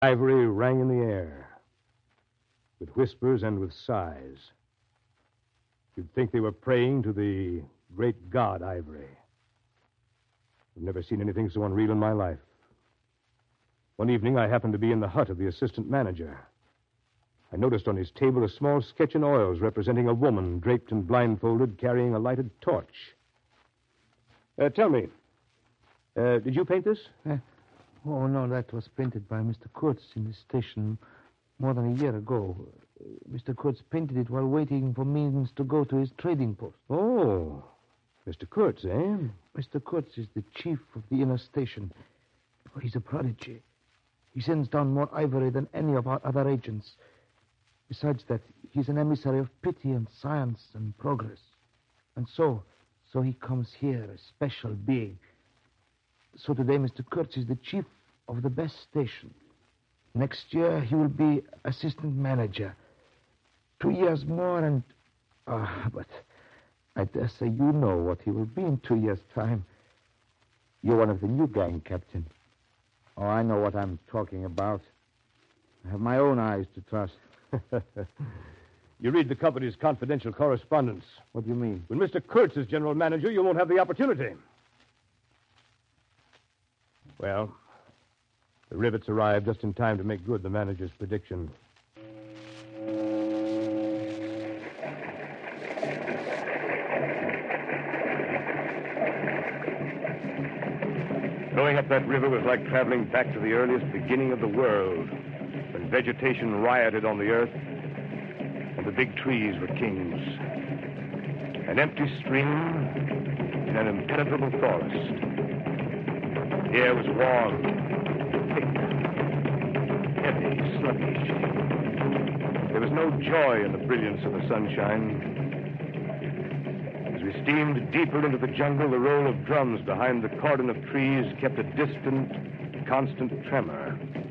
Ivory rang in the air, with whispers and with sighs. You'd think they were praying to the great god Ivory. I've never seen anything so unreal in my life. One evening, I happened to be in the hut of the assistant manager. I noticed on his table a small sketch in oils representing a woman draped and blindfolded carrying a lighted torch. Tell me, did you paint this? Oh, no, that was painted by Mr. Kurtz in the station more than a year ago. Mr. Kurtz painted it while waiting for means to go to his trading post. Oh, Mr. Kurtz, eh? Mr. Kurtz is the chief of the inner station. He's a prodigy. He sends down more ivory than any of our other agents. Besides that, he's an emissary of pity and science and progress. And so he comes here, a special being. So today, Mr. Kurtz is the chief of the best station. Next year, he will be assistant manager. 2 years more and... but I dare say you know what he will be in 2 years' time. You're one of the new gang, Captain. Oh, I know what I'm talking about. I have my own eyes to trust. You read the company's confidential correspondence. What do you mean? When Mr. Kurtz is general manager, you won't have the opportunity. Well, the rivets arrived just in time to make good the manager's prediction. Going up that river was like traveling back to the earliest beginning of the world, when vegetation rioted on the earth and the big trees were kings. An empty stream in an impenetrable forest. The air was warm, thick, heavy, sluggish. There was no joy in the brilliance of the sunshine. As we steamed deeper into the jungle, the roll of drums behind the cordon of trees kept a distant, constant tremor.